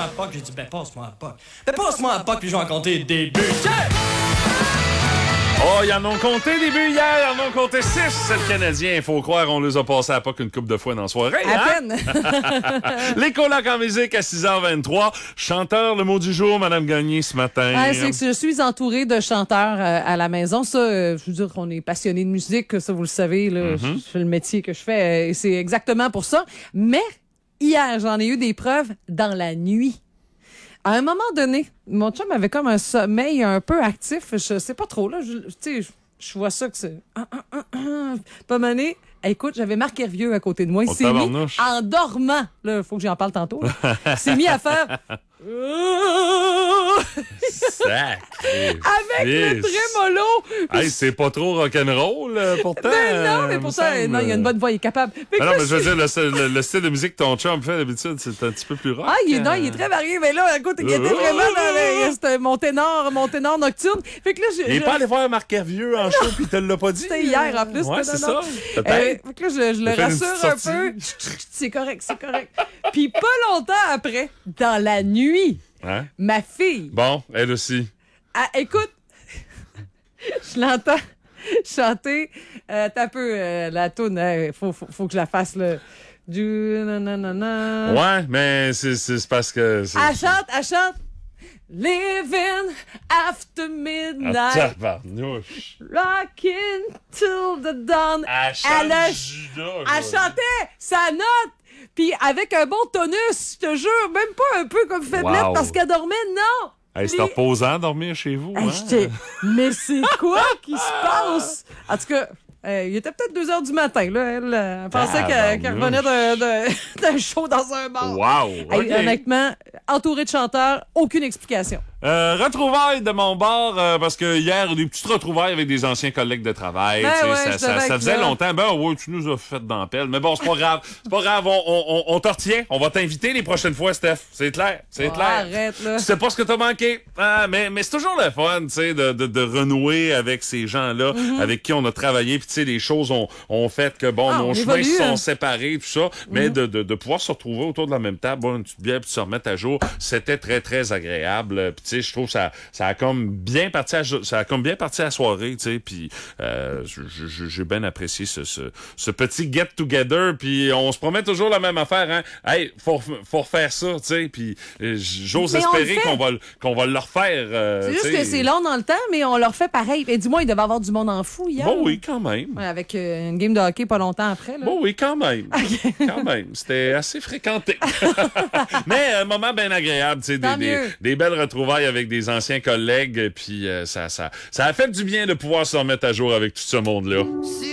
la POC. J'ai dit, ben, passe-moi la POC. Ben, passe-moi la POC, puis je vais en compter le début. Oh, ils en ont compté des buts hier, ils en ont compté 6. C'est le Canadien, il faut croire, on les a passés à POC une couple de fois dans la soirée. À peine. Les colocs en musique à 6h23. Chanteur, le mot du jour, Madame Gagné, ce matin. Ah, c'est que je suis entourée de chanteurs à la maison. Ça, je veux dire qu'on est passionné de musique, ça, vous le savez. Là, je fais le métier que je fais et c'est exactement pour ça. Mais hier, j'en ai eu des preuves dans la nuit. À un moment donné, mon chum avait comme un sommeil un peu actif. Je sais pas trop, là. Je vois ça que c'est... Pas mané. Écoute, j'avais Marc Hervieux à côté de moi. Il s'est mis, en dormant, là, faut que j'en parle tantôt, là. Il s'est mis à faire... Avec le trémolo. Hey, c'est pas trop rock'n'roll, pourtant. Ben non, mais pourtant, non, il a une bonne voix, il est capable. Mais non, mais je veux dire, le style de musique que ton chum fait d'habitude, c'est un petit peu plus rock. Ah, il est très varié, mais là, écoute, il était vraiment c'était mon ténor nocturne. Fait que là, il est pas allé voir Marc Hervieux en show, puis il te l'a pas dit. C'était hier, en plus. Ouais, c'est ça. Fait que là, je le rassure un peu. C'est correct. Puis pas longtemps après, dans la nuit, ma fille... Bon, elle aussi. Écoute, je l'entends chanter. T'as un peu la toune. Faut que je la fasse, là. Ouais, mais c'est parce que... Elle chante. Living after midnight. Rocking till the dawn. Elle chantait sa note. Puis avec un bon tonus, je te jure, même pas un peu comme faiblette parce qu'elle dormait, non. Hey, c'est reposant dormir chez vous. Mais c'est quoi qui se passe? En tout cas, il était peut-être 2h du matin. Là. Elle pensait qu'elle revenait d'un show dans un bar. Wow! Okay. Honnêtement, entourée de chanteurs, aucune explication. Retrouvailles de mon bar, parce que hier, des petites retrouvailles avec des anciens collègues de travail. Ça faisait longtemps. Ben oui, tu nous as fait dans la pelle. Mais bon, c'est pas grave. C'est pas grave, on te retient. On va t'inviter les prochaines fois, Steph. C'est clair. Arrête, là. Tu sais pas ce que t'as manqué. Mais c'est toujours le fun, tu sais, de renouer avec ces gens-là, avec qui on a travaillé. Puis tu sais, les choses ont fait que, bon, nos chemins sont séparés, tout ça. Mais de pouvoir se retrouver autour de la même table, boire une petite bière, puis se remettre à jour, c'était très, très agréable. Puis tu sais, je trouve que ça a comme bien parti à la soirée, tu sais, puis j'ai bien apprécié ce petit get-together, puis on se promet toujours la même affaire, hein. Hey, faut refaire ça, tu sais, puis j'ose espérer qu'on va le refaire. C'est juste que c'est long dans le temps, mais on le refait pareil. Et dis-moi, il devait y avoir du monde en fou hier. Bon, oui, quand même. Ouais, avec une game de hockey pas longtemps après, là. Bon, oui, quand même. Okay. Quand même. C'était assez fréquenté. Mais un moment bien agréable, tu sais, des belles retrouvailles avec des anciens collègues, puis ça a fait du bien de pouvoir se remettre à jour avec tout ce monde-là.